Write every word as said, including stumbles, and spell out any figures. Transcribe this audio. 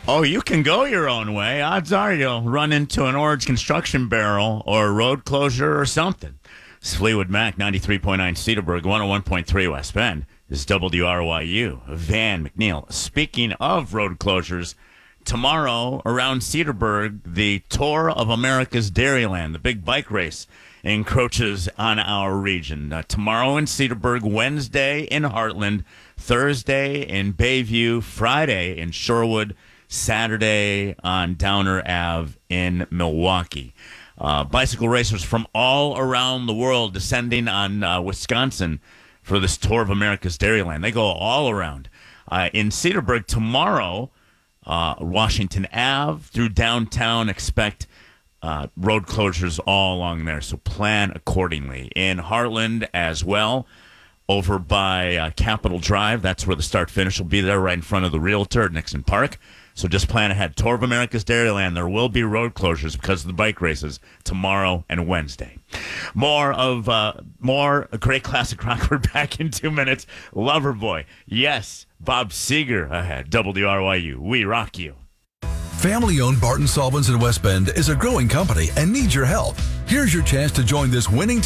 Oh, you can go your own way. Odds are you'll run into an orange construction barrel or a road closure or something. It's Fleetwood Mac, ninety-three point nine Cedarburg, one oh one point three West Bend. This is W R Y U, Van McNeil. Speaking of road closures, tomorrow around Cedarburg, the Tour of America's Dairyland, the big bike race, encroaches on our region. Uh, tomorrow in Cedarburg, Wednesday in Heartland, Thursday in Bayview, Friday in Shorewood, Saturday on Downer Ave in Milwaukee. Uh, bicycle racers from all around the world descending on uh, Wisconsin for this Tour of America's Dairyland. They go all around. Uh, in Cedarburg tomorrow, uh, Washington Ave through downtown, expect uh, road closures all along there, so plan accordingly. In Heartland as well, over by uh, Capitol Drive, that's where the start-finish will be there, right in front of the Realtor at Nixon Park. So just plan ahead. Tour of America's Dairyland. There will be road closures because of the bike races tomorrow and Wednesday. More of uh, more great classic rock. We're back in two minutes. Loverboy. Yes, Bob Seger ahead. W R Y U. We rock you. Family-owned Barton Solvents in West Bend is a growing company and needs your help. Here's your chance to join this winning